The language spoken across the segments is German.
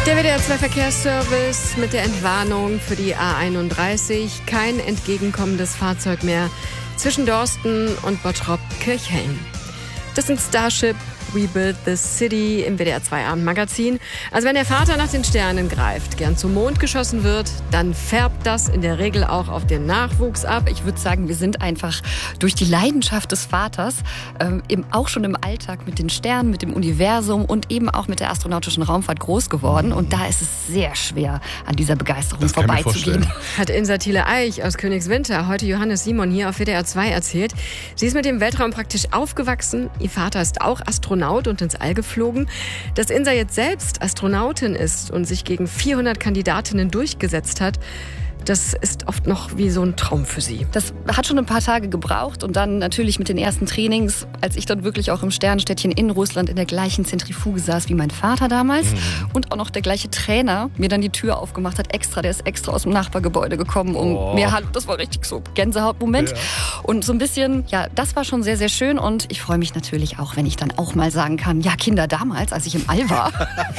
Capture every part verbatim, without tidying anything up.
Der W D R zwei Verkehrsservice mit der Entwarnung für die A einunddreißig. Kein entgegenkommendes Fahrzeug mehr zwischen Dorsten und Bottrop-Kirchhellen. Das sind Starship, We Build the City im W D R zwei Abendmagazin. Also wenn der Vater nach den Sternen greift, gern zum Mond geschossen wird, dann färbt das in der Regel auch auf den Nachwuchs ab. Ich würde sagen, wir sind einfach durch die Leidenschaft des Vaters ähm, eben auch schon im Alltag mit den Sternen, mit dem Universum und eben auch mit der astronautischen Raumfahrt groß geworden. Und da ist es sehr schwer, an dieser Begeisterung Das kann ich mir vorbeizugehen. vorstellen. Hat Insa Thiele-Eich aus Königswinter heute Johannes Simon hier auf W D R zwei erzählt. Sie ist mit dem Weltraum praktisch aufgewachsen. Ihr Vater ist auch Astronaut und ins All geflogen. Dass Insa jetzt selbst Astronautin ist und sich gegen vierhundert Kandidatinnen durchgesetzt hat, das ist oft noch wie so ein Traum für sie. Das hat schon ein paar Tage gebraucht und dann natürlich mit den ersten Trainings, als ich dann wirklich auch im Sternenstädtchen in Russland in der gleichen Zentrifuge saß wie mein Vater damals mhm. und auch noch der gleiche Trainer mir dann die Tür aufgemacht hat, extra, der ist extra aus dem Nachbargebäude gekommen, um oh. mir, hallo, das war richtig so Gänsehautmoment. Ja. Und so ein bisschen, ja, das war schon sehr, sehr schön und ich freue mich natürlich auch, wenn ich dann auch mal sagen kann, ja, Kinder, damals, als ich im All war.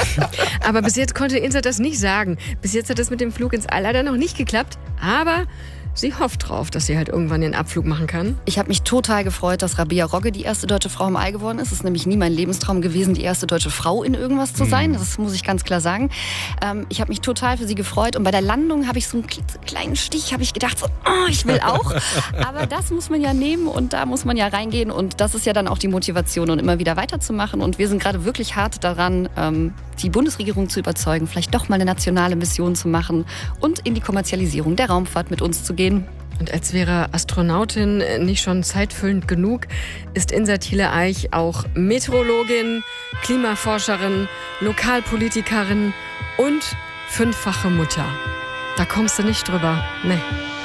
Aber bis jetzt konnte Insa das nicht sagen. Bis jetzt hat das mit dem Flug ins All leider noch nicht geklappt. Aber sie hofft drauf, dass sie halt irgendwann den Abflug machen kann. Ich habe mich total gefreut, dass Rabea Rogge die erste deutsche Frau im All geworden ist. Es ist nämlich nie mein Lebenstraum gewesen, die erste deutsche Frau in irgendwas zu sein. Das muss ich ganz klar sagen. Ähm, ich habe mich total für sie gefreut. Und bei der Landung habe ich so einen kleinen Stich, habe ich gedacht, so, oh, ich will auch. Aber das muss man ja nehmen und da muss man ja reingehen. Und das ist ja dann auch die Motivation, und immer wieder weiterzumachen. Und wir sind gerade wirklich hart daran, ähm, die Bundesregierung zu überzeugen, vielleicht doch mal eine nationale Mission zu machen und in die Kommerzialisierung der Raumfahrt mit uns zu gehen. Und als wäre Astronautin nicht schon zeitfüllend genug, ist Insa Thiele-Eich auch Meteorologin, Klimaforscherin, Lokalpolitikerin und fünffache Mutter. Da kommst du nicht drüber. Nee.